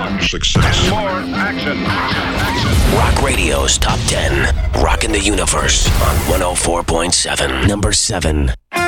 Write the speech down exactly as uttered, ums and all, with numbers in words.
on success. More action. Rock Radio's Top ten. Rockin' the Universe on one oh four point seven. Number seven.